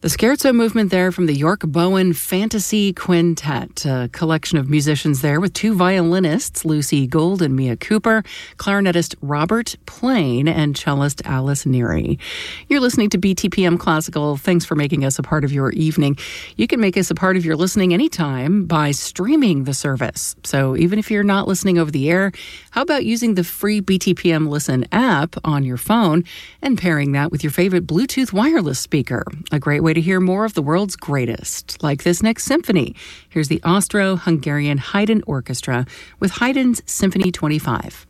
The Scherzo movement there from the York Bowen Fantasy Quintet, a collection of musicians there with two violinists, Lucy Gould and Mia Cooper, clarinetist Robert Plain, and cellist Alice Neary. You're listening to BTPM Classical. Thanks for making us a part of your evening. You can make us a part of your listening anytime by streaming the service. So even if you're not listening over the air, how about using the free BTPM Listen app on your phone and pairing that with your favorite Bluetooth wireless speaker? A great way to hear more of the world's greatest, like this next symphony. Here's the Austro-Hungarian Haydn Orchestra with Haydn's Symphony 25.